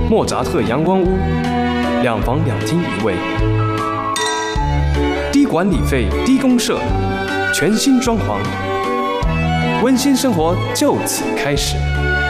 莫扎特阳光屋，2房2厅1卫，低管理费、低公设，全新装潢，温馨生活就此开始。